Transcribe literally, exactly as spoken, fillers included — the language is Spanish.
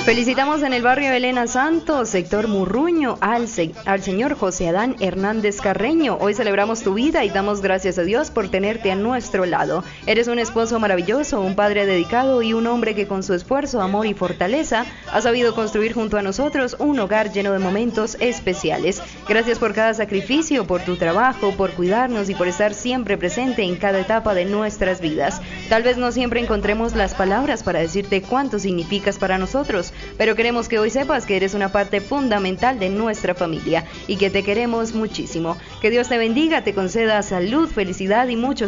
Felicitamos en el barrio Elena Santos, sector Murruño, al, se al señor José Adán Hernández Carreño. Hoy celebramos tu vida y damos gracias a Dios por tenerte a nuestro lado. Eres un esposo maravilloso, un padre dedicado y un hombre que con su esfuerzo, amor y fortaleza ha sabido construir junto a nosotros un hogar lleno de momentos especiales. Gracias por cada sacrificio, por tu trabajo, por cuidarnos y por estar siempre presente en cada etapa de nuestras vidas. Tal vez no siempre encontremos las palabras para decirte cuánto significas para nosotros, pero queremos que hoy sepas que eres una parte fundamental de nuestra familia y que te queremos muchísimo. Que Dios te bendiga, te conceda salud, felicidad y muchos